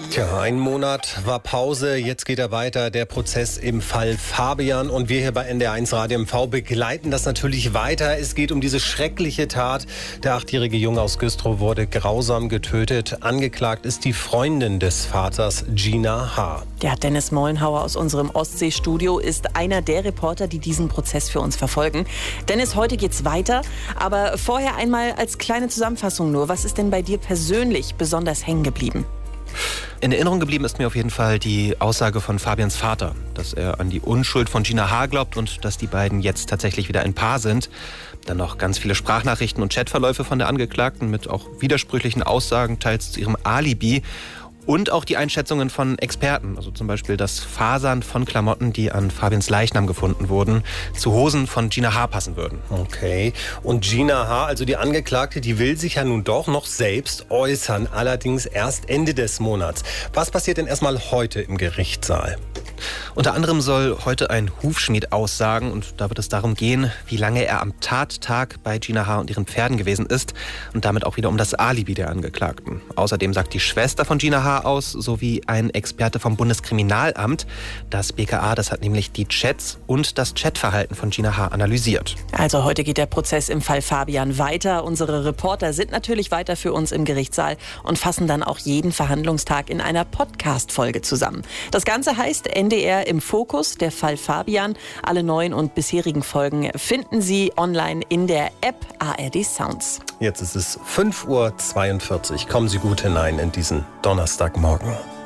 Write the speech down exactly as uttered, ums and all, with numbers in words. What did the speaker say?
Tja, ein Monat war Pause, jetzt geht er weiter, der Prozess im Fall Fabian. Und wir hier bei N D R eins Radio M V begleiten das natürlich weiter. Es geht um diese schreckliche Tat. Der achtjährige Junge aus Güstrow wurde grausam getötet. Angeklagt ist die Freundin des Vaters, Gina H. Der Dennis Mollenhauer aus unserem Ostseestudio ist einer der Reporter, die diesen Prozess für uns verfolgen. Dennis, heute geht's weiter, aber vorher einmal als kleine Zusammenfassung nur. Was ist denn bei dir persönlich besonders hängen geblieben? In Erinnerung geblieben ist mir auf jeden Fall die Aussage von Fabians Vater, dass er an die Unschuld von Gina H. glaubt und dass die beiden jetzt tatsächlich wieder ein Paar sind. Dann noch ganz viele Sprachnachrichten und Chatverläufe von der Angeklagten mit auch widersprüchlichen Aussagen, teils zu ihrem Alibi. Und auch die Einschätzungen von Experten, also zum Beispiel das Fasern von Klamotten, die an Fabians Leichnam gefunden wurden, zu Hosen von Gina H. passen würden. Okay, und Gina H., also die Angeklagte, die will sich ja nun doch noch selbst äußern, allerdings erst Ende des Monats. Was passiert denn erstmal heute im Gerichtssaal? Unter anderem soll heute ein Hufschmied aussagen und da wird es darum gehen, wie lange er am Tattag bei Gina H. und ihren Pferden gewesen ist und damit auch wieder um das Alibi der Angeklagten. Außerdem sagt die Schwester von Gina H. aus, sowie ein Experte vom Bundeskriminalamt. Das B K A, das hat nämlich die Chats und das Chatverhalten von Gina H. analysiert. Also heute geht der Prozess im Fall Fabian weiter. Unsere Reporter sind natürlich weiter für uns im Gerichtssaal und fassen dann auch jeden Verhandlungstag in einer Podcast-Folge zusammen. Das Ganze heißt N D R im Fokus, der Fall Fabian. Alle neuen und bisherigen Folgen finden Sie online in der App A R D Sounds. Jetzt ist es fünf Uhr zweiundvierzig. Kommen Sie gut hinein in diesen Donnerstagmorgen.